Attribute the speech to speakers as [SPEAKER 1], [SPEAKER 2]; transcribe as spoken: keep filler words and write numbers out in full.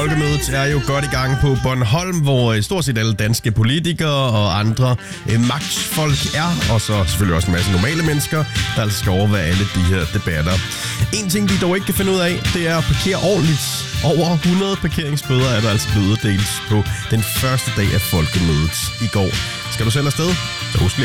[SPEAKER 1] Folkemødet er jo godt i gang på Bornholm, hvor stort set alle danske politikere og andre eh, magtfolk er, og så selvfølgelig også en masse normale mennesker, der altså skal overvære alle de her debatter. En ting, de dog ikke kan finde ud af, det er at parkere ordentligt. Over hundrede parkeringsbøder er der altså blevet uddelt på den første dag af Folkemødet i går. Skal du selv afsted? Så husk lige